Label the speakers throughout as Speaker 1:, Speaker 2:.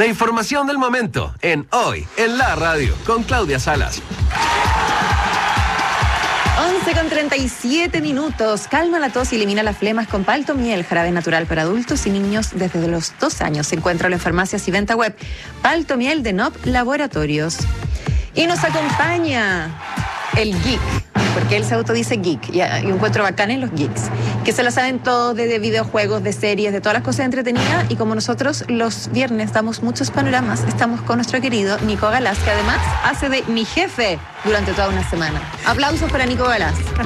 Speaker 1: La información del momento en Hoy en la Radio con Claudia Salas.
Speaker 2: 11:37. Calma la tos y elimina las flemas con Palto Miel, jarabe natural para adultos y niños desde los 2 años. Se encuentra en farmacias y venta web. Palto Miel de NOP Laboratorios. Y nos acompaña el geek, porque él se autodice geek, y encuentro bacán en los geeks, que se la saben todos de videojuegos, de series, de todas las cosas entretenidas, y como nosotros los viernes damos muchos panoramas, estamos con nuestro querido Nico Galaz, que además hace de mi jefe durante toda una semana. Aplausos para Nico Galaz.
Speaker 3: No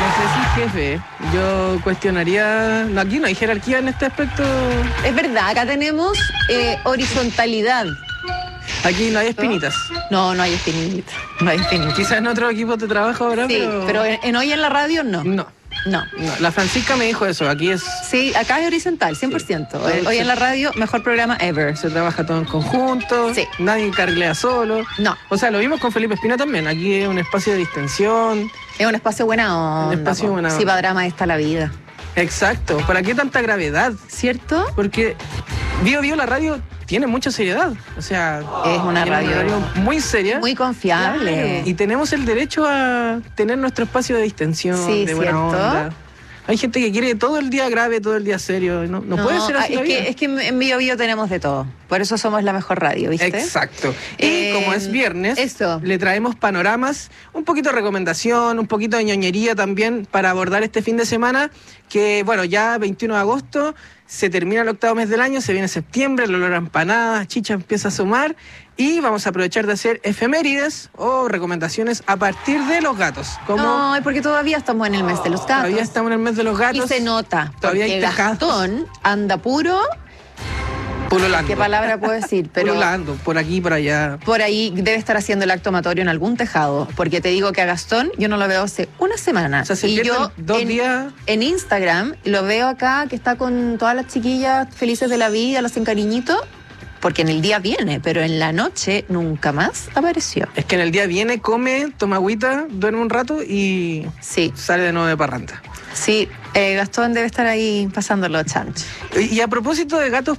Speaker 3: sé si jefe, yo cuestionaría, no, aquí no hay jerarquía en este aspecto.
Speaker 2: Es verdad, acá tenemos horizontalidad.
Speaker 3: Aquí no hay espinitas.
Speaker 2: No hay espinita. No hay espinita.
Speaker 3: Quizás en otros equipos de trabajo ahora,
Speaker 2: sí, pero en Hoy en la Radio no.
Speaker 3: No. La Francisca me dijo eso, aquí es...
Speaker 2: Sí, acá es horizontal, 100%. Sí. Hoy en la Radio, mejor programa ever.
Speaker 3: Se trabaja todo en conjunto,
Speaker 2: sí.
Speaker 3: Nadie carrilea solo.
Speaker 2: No.
Speaker 3: O sea, lo vimos con Felipe Espina también, aquí es un espacio de distensión.
Speaker 2: Es un espacio buena onda.
Speaker 3: Un espacio buena onda.
Speaker 2: Sí, para drama está la vida.
Speaker 3: Exacto, ¿para qué tanta gravedad?
Speaker 2: ¿Cierto?
Speaker 3: Porque Bio la radio tiene mucha seriedad, o sea...
Speaker 2: Es una radio
Speaker 3: muy seria.
Speaker 2: Muy confiable.
Speaker 3: Claro. Y tenemos el derecho a tener nuestro espacio de distensión,
Speaker 2: sí,
Speaker 3: de buena onda. Hay gente que quiere todo el día grave, todo el día serio. No puede ser así.
Speaker 2: Es que en Bio tenemos de todo. Por eso somos la mejor radio, ¿viste?
Speaker 3: Exacto. Y como es viernes, le traemos panoramas, un poquito de recomendación, un poquito de ñoñería también para abordar este fin de semana. Que, bueno, ya 21 de agosto se termina el 8º mes del año, se viene septiembre, el olor a empanadas, chicha empieza a sumar. Y vamos a aprovechar de hacer efemérides o recomendaciones a partir de los gatos.
Speaker 2: No, porque todavía estamos en el mes de los gatos.
Speaker 3: Todavía estamos en el mes de los gatos.
Speaker 2: Y se nota.
Speaker 3: Todavía hay
Speaker 2: Gastón anda puro...
Speaker 3: Pululando.
Speaker 2: ¿Qué palabra puedo decir? Pero
Speaker 3: pululando, por aquí y por allá.
Speaker 2: Por ahí debe estar haciendo el acto amatorio en algún tejado. Porque te digo que a Gastón yo no lo veo hace una semana.
Speaker 3: O sea,
Speaker 2: y yo
Speaker 3: 2 días.
Speaker 2: En Instagram lo veo acá que está con todas las chiquillas felices de la vida, los hacen cariñito. Porque en el día viene, pero en la noche nunca más apareció.
Speaker 3: Es que en el día viene, come, toma agüita, duerme un rato y sale de nuevo de parranda.
Speaker 2: Sí, Gastón debe estar ahí pasándolo chancho.
Speaker 3: Y a propósito de gatos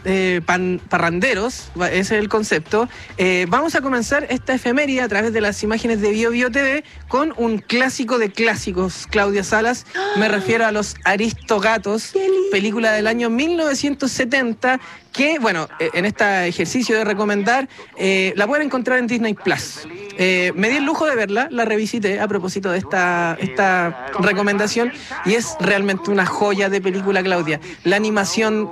Speaker 3: parranderos, ese es el concepto, vamos a comenzar esta efeméride a través de las imágenes de Bio TV con un clásico de clásicos, Claudia Salas. Me refiero a los Aristogatos, película del año 1970, que, bueno, en este ejercicio de recomendar, la pueden encontrar en Disney Plus. Me di el lujo de verla, la revisité a propósito de esta recomendación y es realmente una joya de película, Claudia. La animación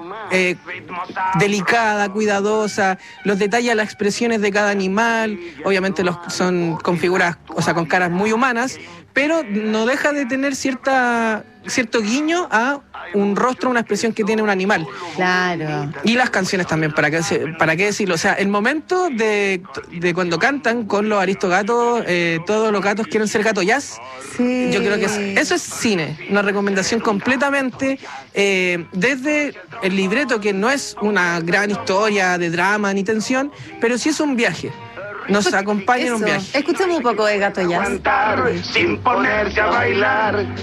Speaker 3: delicada, cuidadosa, los detalles, las expresiones de cada animal, obviamente son con figuras, o sea, con caras muy humanas, pero no deja de tener cierto guiño a un rostro, una expresión que tiene un animal.
Speaker 2: Claro.
Speaker 3: Y las canciones también, ¿para qué decirlo? O sea, el momento de cuando cantan con los Aristogatos, todos los gatos quieren ser gato jazz.
Speaker 2: Sí.
Speaker 3: Yo creo que eso es cine, una recomendación completamente desde el libreto, que no es una gran historia de drama ni tensión, pero sí es un viaje. Nos acompaña en un viaje.
Speaker 2: Escuchemos un poco de Gato Jazz.
Speaker 4: Sin ponerse a bailar.